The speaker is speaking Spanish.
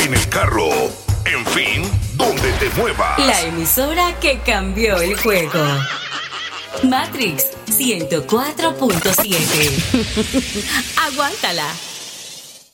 en el carro, en fin, donde te muevas. La emisora que cambió el juego. Matrix 104.7. Aguántala.